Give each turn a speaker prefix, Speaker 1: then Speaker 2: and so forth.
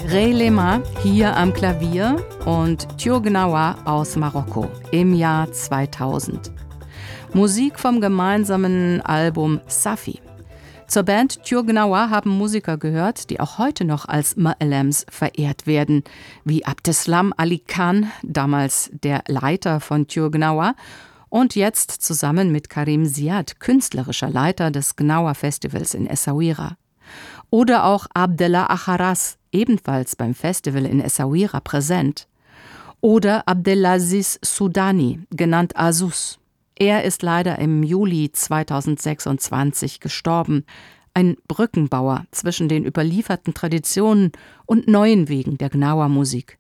Speaker 1: Ray Lema hier am Klavier und Thieu Gnawa aus Marokko im Jahr 2000. Musik vom gemeinsamen Album Safi. Zur Band Thieu Gnawa haben Musiker gehört, die auch heute noch als Ma'alems verehrt werden, wie Abdeslam Ali Khan, damals der Leiter von Thieu Gnawa, und jetzt zusammen mit Karim Ziad, künstlerischer Leiter des Gnawa Festivals in Essaouira. Oder auch Abdellah Acharas, ebenfalls beim Festival in Essaouira präsent. Oder Abdelaziz Soudani, genannt Azus. Er ist leider im Juli 2026 gestorben. Ein Brückenbauer zwischen den überlieferten Traditionen und neuen Wegen der Gnawa-Musik.